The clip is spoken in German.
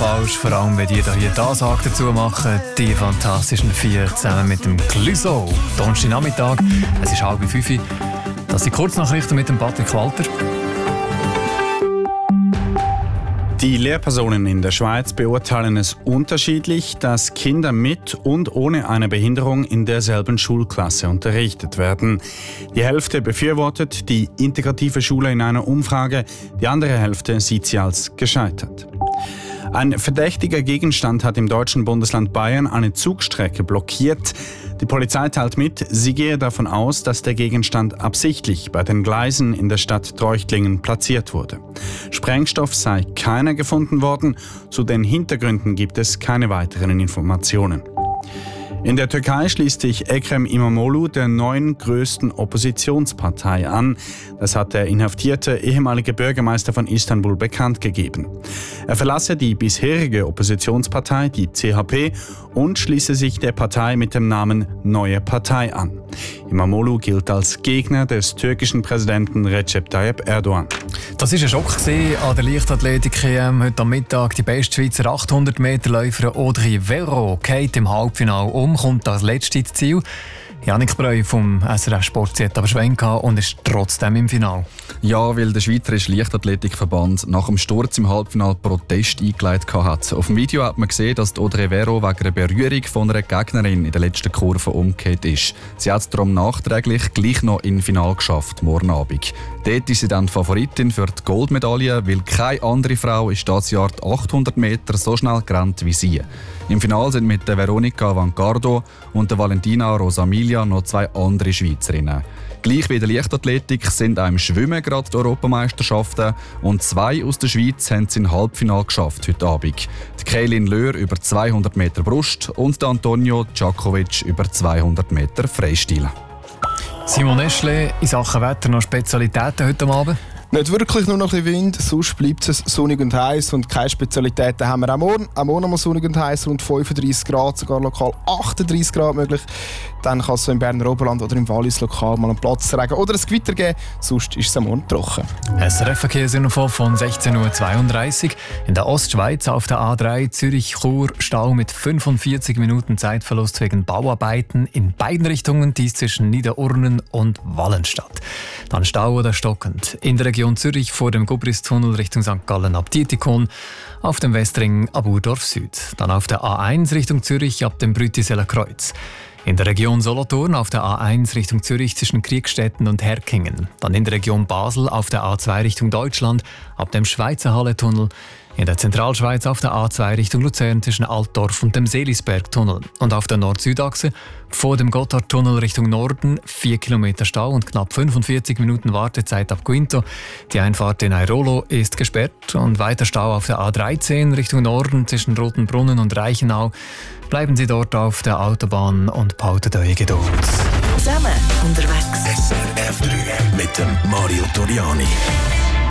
falsch. Vor allem, wenn die hier die Ansage dazu machen. Die Fantastischen Vier zusammen mit dem Clouseau. Donnerstagnachmittag, es ist 4:30. Das sind Kurznachrichten mit dem Patrick Walter. Die Lehrpersonen in der Schweiz beurteilen es unterschiedlich, dass Kinder mit und ohne eine Behinderung in derselben Schulklasse unterrichtet werden. Die Hälfte befürwortet die integrative Schule in einer Umfrage, die andere Hälfte sieht sie als gescheitert. Ein verdächtiger Gegenstand hat im deutschen Bundesland Bayern eine Zugstrecke blockiert. Die Polizei teilt mit, sie gehe davon aus, dass der Gegenstand absichtlich bei den Gleisen in der Stadt Treuchtlingen platziert wurde. Sprengstoff sei keiner gefunden worden, zu den Hintergründen gibt es keine weiteren Informationen. In der Türkei schließt sich Ekrem İmamoğlu der neuen größten Oppositionspartei an. Das hat der inhaftierte ehemalige Bürgermeister von Istanbul bekannt gegeben. Er verlasse die bisherige Oppositionspartei, die CHP, und schließe sich der Partei mit dem Namen Neue Partei an. İmamoğlu gilt als Gegner des türkischen Präsidenten Recep Tayyip Erdogan. Das war ein Schock an der Leichtathletik-EM. Heute am Mittag die beste Schweizer 800-Meter-Läuferin Audrey Veron geht im Halbfinale kommt als letzte ins Ziel. Janik Breu vom SRF Sport hat aber Schwenk und ist trotzdem im Finale. Ja, weil der Schweizerische Leichtathletikverband nach dem Sturz im Halbfinale Protest eingeleitet hat. Auf dem Video hat man gesehen, dass Audrey Veron wegen einer Berührung von einer Gegnerin in der letzten Kurve umgekehrt ist. Sie hat es darum nachträglich gleich noch ins Finale geschafft, morgen Abend. Dort ist sie dann die Favoritin für die Goldmedaille, weil keine andere Frau ist dieses Jahr die 800 Meter so schnell gerannt wie sie. Im Finale sind mit der Veronica Vancardo und der Valentina Rosamilia noch zwei andere Schweizerinnen. Gleich wie in der Leichtathletik sind auch im Schwimmen gerade die Europameisterschaften und zwei aus der Schweiz haben es im Halbfinale geschafft heute Abend. Die Kaylin Löhr über 200 Meter Brust und der Antonio Djakovic über 200 Meter Freistil. Simon Eschle, in Sachen Wetter noch Spezialitäten heute Abend? Nicht wirklich, nur noch ein bisschen Wind, sonst bleibt es sonnig und heiß und keine Spezialitäten haben wir auch morgen. Auch morgen noch sonnig und heiß, rund 35 Grad, sogar lokal 38 Grad möglich. Dann kann es so im Berner Oberland oder im Wallis lokal mal einen Platzregen oder ein Gewitter geben, sonst ist es am Morgen trocken. SRF-Verkehrsinfo von 16:32 Uhr. In der Ostschweiz auf der A3 Zürich-Chur Stau mit 45 Minuten Zeitverlust wegen Bauarbeiten in beiden Richtungen, dies zwischen Niederurnen und Wallenstadt. Dann Stau oder stockend in der Region Zürich vor dem Gubristunnel Richtung St. Gallen ab Dietikon, auf dem Westring ab Urdorf Süd. Dann auf der A1 Richtung Zürich ab dem Brütiseler Kreuz. In der Region Solothurn auf der A1 Richtung Zürich zwischen Kriegstetten und Herkingen. Dann in der Region Basel auf der A2 Richtung Deutschland ab dem Schweizer Halletunnel. In der Zentralschweiz auf der A2 Richtung Luzern zwischen Altdorf und dem Seelisbergtunnel. Und auf der Nord-Süd-Achse vor dem Gotthardtunnel Richtung Norden 4 Kilometer Stau und knapp 45 Minuten Wartezeit ab Quinto. Die Einfahrt in Airolo ist gesperrt und weiter Stau auf der A13 Richtung Norden zwischen Rotenbrunnen und Reichenau. Bleiben Sie dort auf der Autobahn und behalten eure Geduld. Zusammen unterwegs. SRF 3 mit dem Mario Toriani.